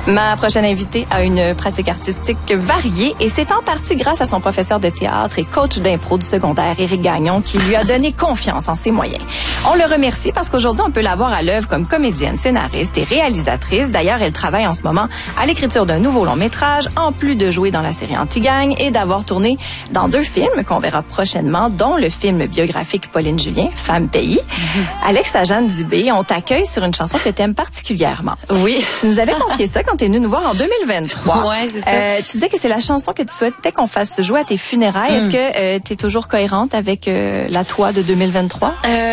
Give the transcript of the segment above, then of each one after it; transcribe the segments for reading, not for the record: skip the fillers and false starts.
Ma prochaine invitée a une pratique artistique variée et c'est en partie grâce à son professeur de théâtre et coach d'impro du secondaire, Éric Gagnon, qui lui a donné confiance en ses moyens. On le remercie parce qu'aujourd'hui, on peut la voir à l'œuvre comme comédienne, scénariste et réalisatrice. D'ailleurs, elle travaille en ce moment à l'écriture d'un nouveau long-métrage, en plus de jouer dans la série Anti-Gang et d'avoir tourné dans 2 films qu'on verra prochainement, dont le film biographique Pauline Julien, Femme Pays. Alexa Jeanne Dubé, on t'accueille sur une chanson que tu aimes particulièrement. Oui. Tu nous avais confié ça quand t'es venue nous voir en 2023. Ouais, c'est ça. Tu disais que c'est la chanson que tu souhaitais qu'on fasse jouer à tes funérailles. Est-ce que t'es toujours cohérente avec la toi de 2023?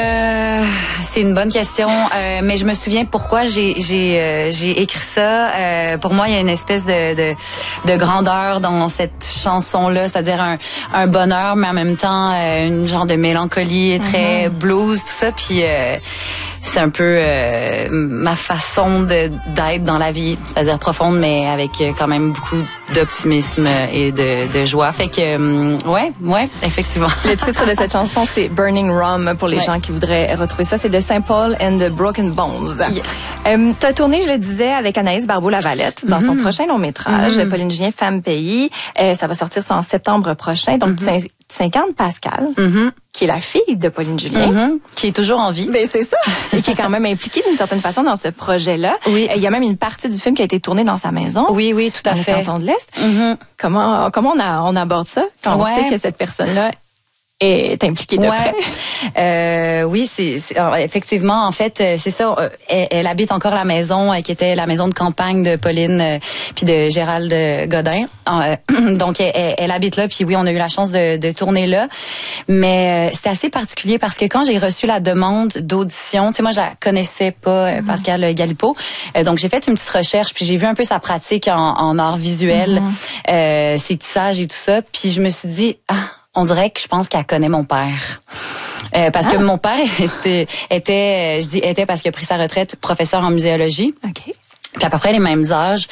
C'est une bonne question, mais je me souviens pourquoi j'ai écrit ça. Pour moi, il y a une espèce de grandeur dans cette chanson-là, c'est-à-dire un bonheur, mais en même temps une genre de mélancolie très blues, tout ça. Puis c'est un peu ma façon d'être dans la vie, c'est-à-dire profonde, mais avec quand même beaucoup d'optimisme et de joie. Fait que, ouais, effectivement. Le titre de cette chanson, c'est Burning Rum, pour les gens qui voudraient retrouver ça. C'est de Saint Paul and the Broken Bones. Yes. T'as tourné, je le disais, avec Anaïs Barbeau-Lavalette dans son prochain long-métrage, Pauline Julien, Femme Pays. Ça va sortir ça en septembre prochain. Donc, tu incarnes Pascal, qui est la fille de Pauline Julien. Qui est toujours en vie. Ben, c'est ça. Et qui est quand même impliquée d'une certaine façon dans ce projet-là. Oui. Il y a même une partie du film qui a été tournée dans sa maison. Oui, tout à fait. Dans le canton de l'Est. Comment on aborde ça quand on sait que cette personne-là est impliquée de près? Oui, c'est effectivement, en fait, c'est ça. Elle habite encore la maison qui était la maison de campagne de Pauline puis de Gérald Godin. Donc, elle habite là. Puis oui, on a eu la chance de tourner là. Mais c'était assez particulier parce que quand j'ai reçu la demande d'audition, tu sais, moi, je la connaissais pas, Pascal Galipeau. Donc, j'ai fait une petite recherche puis j'ai vu un peu sa pratique en art visuel, ses tissages et tout ça. Puis je me suis dit, on dirait que je pense qu'elle connaît mon père. Parce que mon père était parce qu'il a pris sa retraite, professeur en muséologie. OK. Puis à peu près les mêmes âges.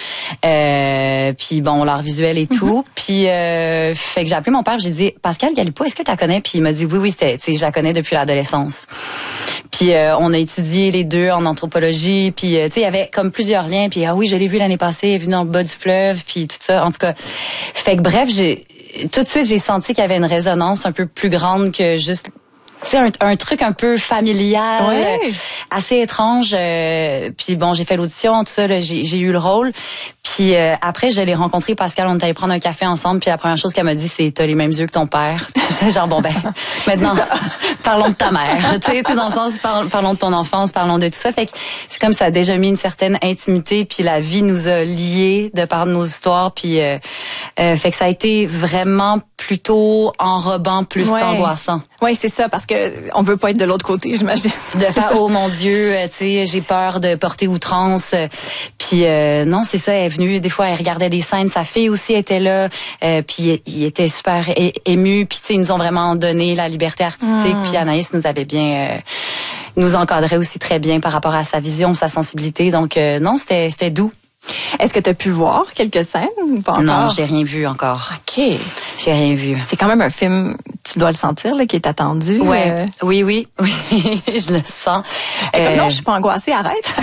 Puis bon, l'art visuel et tout. Puis fait que j'ai appelé mon père, j'ai dit Pascal Galipeau, est-ce que tu la connais? Puis il m'a dit oui, tu sais, je la connais depuis l'adolescence. Puis on a étudié les deux en anthropologie, puis tu sais, il y avait comme plusieurs liens, puis oui, je l'ai vu l'année passée, elle est venue dans le bas du fleuve, puis tout ça. En tout cas, fait que bref, tout de suite, j'ai senti qu'il y avait une résonance un peu plus grande que juste, tu sais, un truc un peu familial, assez étrange. Puis bon, j'ai fait l'audition, tout ça, là, j'ai eu le rôle. Puis après, je l'ai rencontré, Pascal, on est allé prendre un café ensemble. Puis la première chose qu'elle m'a dit, c'est « T'as les mêmes yeux que ton père. » Puis j'étais genre, bon ben, maintenant, parlons de ta mère. Tu sais, dans le sens, parlons de ton enfance, parlons de tout ça. Fait que c'est comme ça a déjà mis une certaine intimité. Puis la vie nous a liés de par nos histoires. Puis fait que ça a été vraiment plutôt enrobant plus qu'angoissant. Oui, c'est ça, parce que on veut pas être de l'autre côté, j'imagine. De faire, oh mon Dieu, tu sais, j'ai peur de porter outrance. Puis non, c'est ça, elle est venue, des fois, elle regardait des scènes, sa fille aussi était là, puis il était super ému, puis tu sais, ils nous ont vraiment donné la liberté artistique, puis Anaïs nous avait bien... nous encadrait aussi très bien par rapport à sa vision, sa sensibilité. Donc non, c'était doux. Est-ce que tu as pu voir quelques scènes ou pas encore? Non, j'ai rien vu encore. OK. J'ai rien vu. C'est quand même un film, tu dois le sentir, là, qui est attendu. Ouais. Oui, je le sens. Non, je suis pas angoissée, arrête.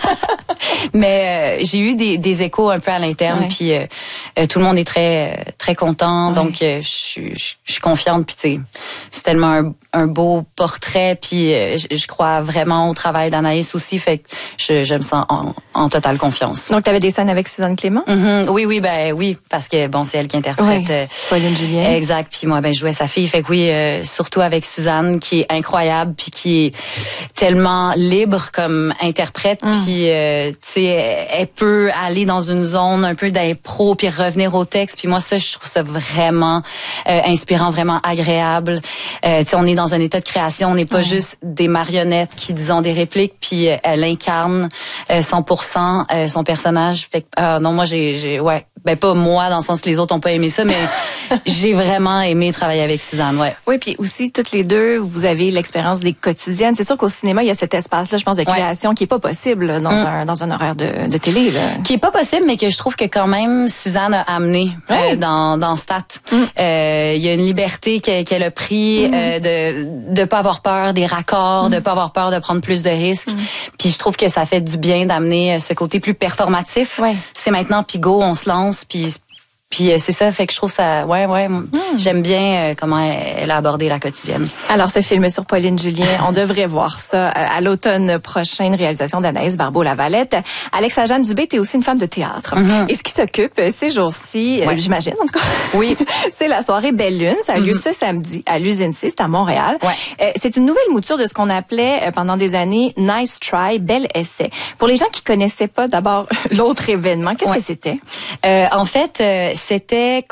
Mais j'ai eu des échos un peu à l'interne, puis tout le monde est très très content, donc je suis confiante, puis tu sais, c'est tellement un beau portrait, puis je crois vraiment au travail d'Anaïs aussi, fait que je me sens en totale confiance. Donc, tu avais des scènes avec Suzanne Clément? Oui, parce que bon, c'est elle qui interprète Pauline Julien. Exact, puis moi je jouais sa fille, fait que oui, surtout avec Suzanne qui est incroyable, puis qui est tellement libre comme interprète, puis tu sais, elle peut aller dans une zone un peu d'impro puis revenir au texte, puis moi ça je trouve ça vraiment inspirant, vraiment agréable. Tu sais, on est dans un état de création, on n'est pas juste des marionnettes qui disent des répliques, puis elle incarne 100% son personnage. Fait que non, moi j'ai ben pas moi dans le sens que les autres ont pas aimé ça, mais j'ai vraiment aimé travailler avec Suzanne, ouais. Oui, puis aussi toutes les deux, vous avez l'expérience des quotidiennes. C'est sûr qu'au cinéma, il y a cet espace-là, je pense, de création qui est pas possible là, dans un horaire de télé. Là. Qui est pas possible, mais que je trouve que quand même Suzanne a amené dans Stat. Il y a une liberté qu'elle a pris de pas avoir peur des raccords, de pas avoir peur de prendre plus de risques. Puis je trouve que ça fait du bien d'amener ce côté plus performatif. Ouais. C'est maintenant, puis go, on se lance. Puis c'est ça, fait que je trouve ça, j'aime bien comment elle a abordé la quotidienne. Alors, ce film sur Pauline Julien, on devrait voir ça à l'automne prochain, une réalisation d'Anaïs Barbeau-Lavalette. Alexa-Jeanne Dubé, t'es aussi une femme de théâtre. Et ce qui t'occupe ces jours-ci, j'imagine en tout cas, oui, c'est la soirée Belle Lune. Ça a lieu ce samedi à l'Usine 6, à Montréal. C'est une nouvelle mouture de ce qu'on appelait pendant des années Nice Try, Bel Essai. Pour les gens qui connaissaient pas d'abord l'autre événement, qu'est-ce que c'était? En fait, c'était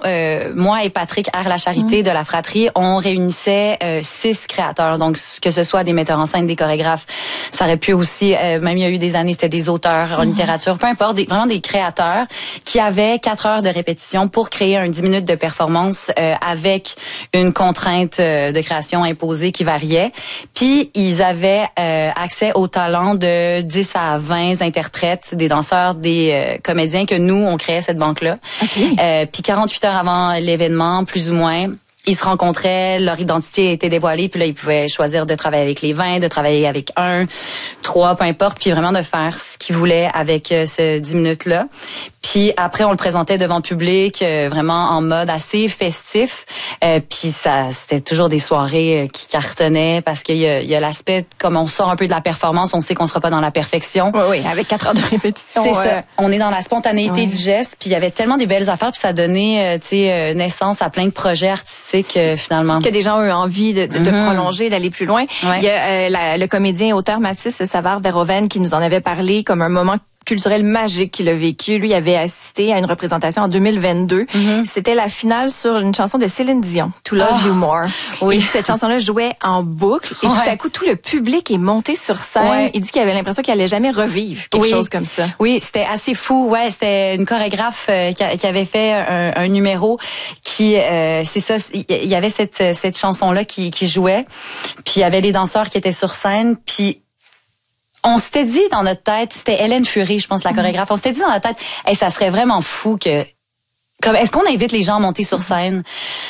moi et Patrick Herr-Lacharité de la Fratrie, on réunissait 6 créateurs, donc que ce soit des metteurs en scène, des chorégraphes, ça aurait pu aussi, même il y a eu des années, c'était des auteurs en littérature, peu importe, vraiment des créateurs qui avaient 4 heures de répétition pour créer un 10 minutes de performance avec une contrainte de création imposée qui variait. Puis ils avaient accès au talent de 10 à 20 interprètes, des danseurs, des comédiens que nous, on créait cette banque-là. Puis 48 heures avant l'événement, plus ou moins, ils se rencontraient, leur identité était dévoilée, puis là, ils pouvaient choisir de travailler avec les 20, de travailler avec 1, 3, peu importe, puis vraiment de faire ce qu'ils voulaient avec ce 10 minutes-là. Puis après, on le présentait devant public, vraiment en mode assez festif. Puis c'était toujours des soirées qui cartonnaient parce qu'il y a l'aspect, comme on sort un peu de la performance, on sait qu'on sera pas dans la perfection. Oui, avec 4 heures de répétition. C'est ça. On est dans la spontanéité du geste. Puis il y avait tellement des belles affaires, puis ça donnait, naissance à plein de projets artistiques finalement. Que des gens ont eu envie de prolonger, d'aller plus loin. Il y a le comédien et auteur Mathis Savard-Verhoeven qui nous en avait parlé comme un moment culturel magique qu'il a vécu. Lui, il avait assisté à une représentation en 2022. C'était la finale sur une chanson de Céline Dion, To Love You More. Oui. Et cette chanson-là jouait en boucle. Et tout à coup, tout le public est monté sur scène. Il dit qu'il avait l'impression qu'il allait jamais revivre quelque chose comme ça. Oui, c'était assez fou. Ouais, c'était une chorégraphe qui avait fait un numéro qui, c'est ça, il y avait cette chanson-là qui jouait. Puis il y avait les danseurs qui étaient sur scène. Puis on s'était dit dans notre tête, c'était Hélène Fury, je pense, la chorégraphe, on s'était dit dans notre tête, ça serait vraiment fou que, est-ce qu'on invite les gens à monter sur scène?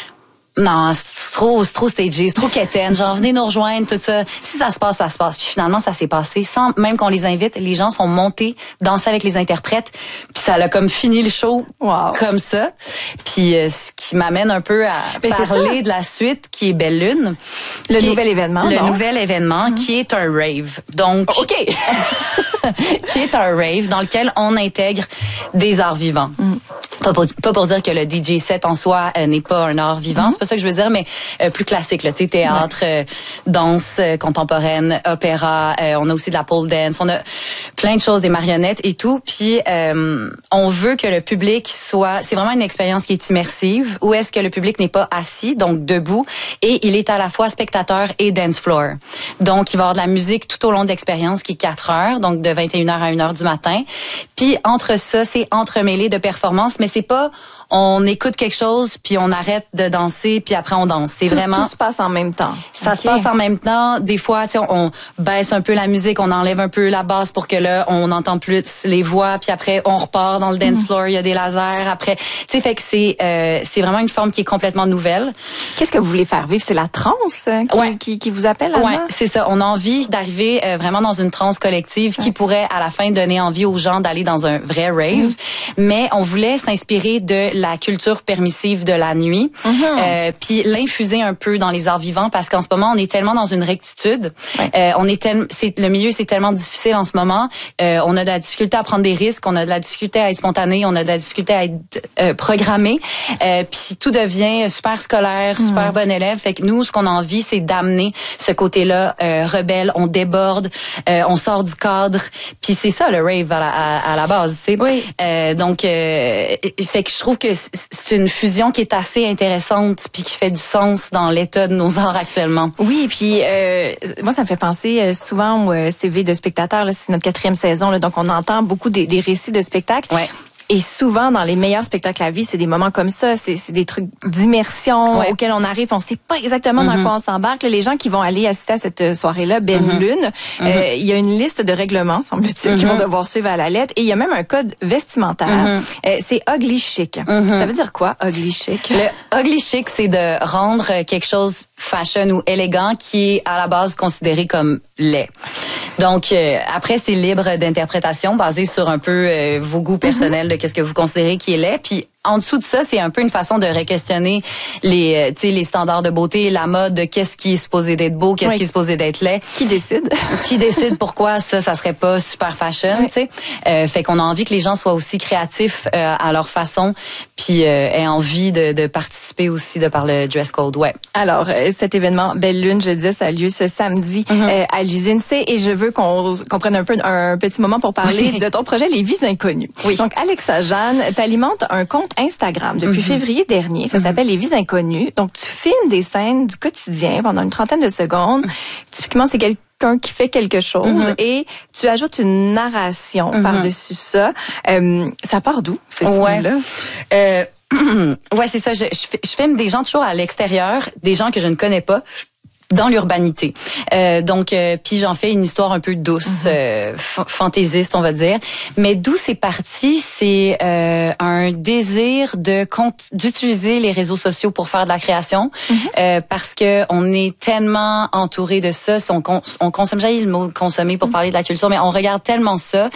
Non, c'est trop stagé, c'est trop quétaine, genre venez nous rejoindre, tout ça. Si ça se passe, ça se passe. Puis finalement, ça s'est passé sans même qu'on les invite. Les gens sont montés, danser avec les interprètes, puis ça a comme fini le show comme ça. Puis ce qui m'amène un peu à parler de la suite, qui est Belle Lune. Le nouvel événement, qui est un rave. Donc, qui est un rave dans lequel on intègre des arts vivants. Pas pour dire que le DJ set en soi n'est pas un art vivant, c'est pas ça que je veux dire, mais plus classique, là, tu sais, théâtre, danse contemporaine, opéra, on a aussi de la pole dance, on a plein de choses, des marionnettes et tout, puis on veut que le public c'est vraiment une expérience qui est immersive, où est-ce que le public n'est pas assis, donc debout, et il est à la fois spectateur et dance floor. Donc, il va y avoir de la musique tout au long de l'expérience qui est 4 heures, donc de 21h à 1h du matin. Puis entre ça, c'est entremêlé de performances, mais c'est pas on écoute quelque chose puis on arrête de danser puis après on danse. C'est vraiment tout se passe en même temps. Ça se passe en même temps. Des fois, tu sais, on baisse un peu la musique, on enlève un peu la basse pour que là on entend plus les voix puis après on repart dans le dance floor, il y a des lasers après. Tu sais, fait que c'est vraiment une forme qui est complètement nouvelle. Qu'est-ce que vous voulez faire vivre? C'est la transe qui vous appelle là? Ouais, c'est ça. On a envie d'arriver vraiment dans une transe collective qui pourrait à la fin donner envie aux gens d'aller dans un vrai rave. Mais on voulait s'inspirer de la culture permissive de la nuit, puis l'infuser un peu dans les arts vivants parce qu'en ce moment on est tellement dans une rectitude, le milieu c'est tellement difficile en ce moment, on a de la difficulté à prendre des risques, on a de la difficulté à être spontané, on a de la difficulté à être programmé, puis tout devient super scolaire, super bon élève. Fait que nous ce qu'on a envie c'est d'amener ce côté-là rebelle, on déborde, on sort du cadre, puis c'est ça le rave à la base, tu sais. Donc fait que je trouve que c'est une fusion qui est assez intéressante puis qui fait du sens dans l'état de nos arts actuellement. Oui, puis moi ça me fait penser souvent au CV de spectateurs. Là, c'est notre 4e saison, là, donc on entend beaucoup des récits de spectacles. Et souvent, dans les meilleurs spectacles à vie, c'est des moments comme ça. C'est des trucs d'immersion auxquels on arrive. On sait pas exactement dans quoi on s'embarque. Les gens qui vont aller assister à cette soirée-là, Belle Lune, il y a une liste de règlements, semble-t-il, qu'ils vont devoir suivre à la lettre. Et il y a même un code vestimentaire. C'est ugly chic. Ça veut dire quoi, ugly chic? Le ugly chic, c'est de rendre quelque chose fashion ou élégant qui est à la base considéré comme laid. Donc après c'est libre d'interprétation basé sur un peu vos goûts personnels de qu'est-ce que vous considérez qui est laid. Puis en dessous de ça, c'est un peu une façon de re-questionner les standards de beauté, la mode, de qu'est-ce qui est supposé d'être beau, qu'est-ce qui est supposé d'être laid. Qui décide? Qui décide pourquoi ça serait pas super fashion, tu sais. Fait qu'on a envie que les gens soient aussi créatifs à leur façon, puis aient envie de participer aussi de par le dress code, Alors, cet événement Belle Lune, je disais, ça a lieu ce samedi à l'usine C, et je veux qu'on prenne un petit moment pour parler de ton projet Les Vies Inconnues. Donc, Alexa Jeanne, t'alimentes un compte Instagram depuis février dernier. Ça s'appelle Les Vies Inconnues. Donc, tu filmes des scènes du quotidien pendant une trentaine de secondes. Typiquement, c'est quelqu'un qui fait quelque chose et tu ajoutes une narration par-dessus ça. Ça part d'où, cette idée-là? C'est ça. Je filme des gens toujours à l'extérieur, des gens que je ne connais pas, dans l'urbanité. Puis j'en fais une histoire un peu douce, fantaisiste, on va dire. Mais d'où c'est parti, c'est un désir d'utiliser les réseaux sociaux pour faire de la création, parce que on est tellement entouré de ça. On consomme, j'ai le mot consommer pour parler de la culture, mais on regarde tellement ça.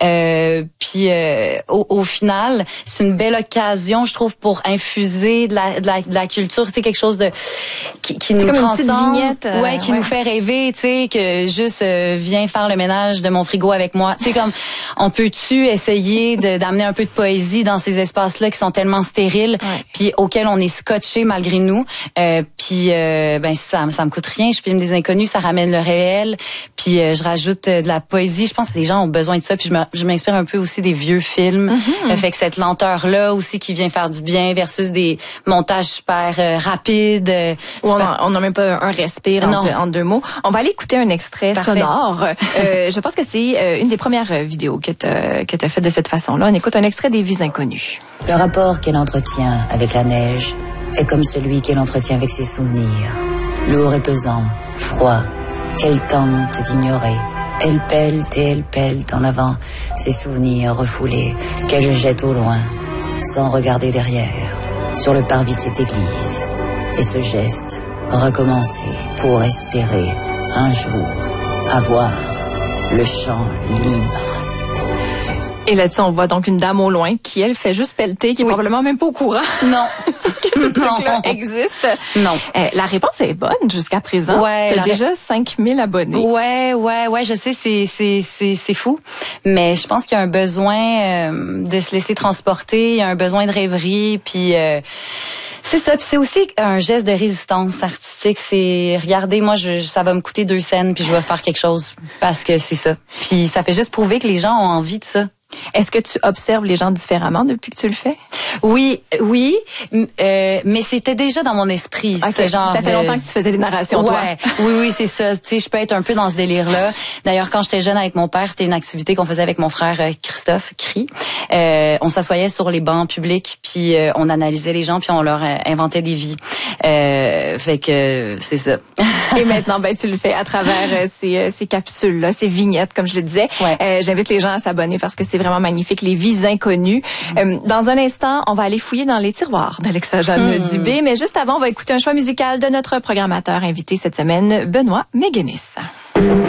Puis au final, c'est une belle occasion, je trouve, pour infuser de la culture, tu sais, quelque chose de qui nous transcende. Qui nous fait rêver, tu sais, que juste viens faire le ménage de mon frigo avec moi. Tu sais, comme on peut-tu essayer d'amener un peu de poésie dans ces espaces-là qui sont tellement stériles, puis auxquels on est scotché malgré nous. Puis ça me coûte rien. Je filme des inconnus, ça ramène le réel. Puis je rajoute de la poésie. Je pense que les gens ont besoin de ça. Puis je m'inspire un peu aussi des vieux films. Fait que cette lenteur-là aussi qui vient faire du bien versus des montages super rapides. On n'a même pas un respect en deux mots. On va aller écouter un extrait sonore. Je pense que c'est une des premières vidéos que tu as fait de cette façon-là. On écoute un extrait des Vies Inconnues. Le rapport qu'elle entretient avec la neige est comme celui qu'elle entretient avec ses souvenirs. Lourd et pesant, froid, qu'elle tente d'ignorer. Elle pèle en avant ses souvenirs refoulés qu'elle jette au loin, sans regarder derrière, sur le parvis de cette église. Et ce geste, recommencer pour espérer un jour avoir le champ libre. Et là-dessus, on voit donc une dame au loin qui, elle, fait juste pelleter, qui est probablement même pas au courant. Non. que ce truc-là existe. Non. La réponse est bonne jusqu'à présent. T'as déjà 5000 abonnés. Ouais, je sais, c'est fou. Mais je pense qu'il y a un besoin de se laisser transporter, il y a un besoin de rêverie, puis c'est ça. Puis c'est aussi un geste de résistance artistique. C'est, regardez, moi, ça va me coûter 2 cents, puis je vais faire quelque chose parce que c'est ça. Puis ça fait juste prouver que les gens ont envie de ça. Est-ce que tu observes les gens différemment depuis que tu le fais? Oui, mais c'était déjà dans mon esprit, ce genre. Ça fait longtemps que tu faisais des narrations, toi. Oui, c'est ça. Tu sais, je peux être un peu dans ce délire-là. D'ailleurs, quand j'étais jeune avec mon père, c'était une activité qu'on faisait avec mon frère Christophe Cri. On s'assoyait sur les bancs publics, puis on analysait les gens, puis on leur inventait des vies. Fait que c'est ça. Et maintenant, tu le fais à travers ces capsules-là, ces vignettes, comme je le disais. J'invite les gens à s'abonner parce que c'est vraiment magnifique, Les Vies Inconnues. Dans un instant, on va aller fouiller dans les tiroirs d'Alexa Jeanne Dubé, mais juste avant, on va écouter un choix musical de notre programmateur invité cette semaine, Benoît Méguenis.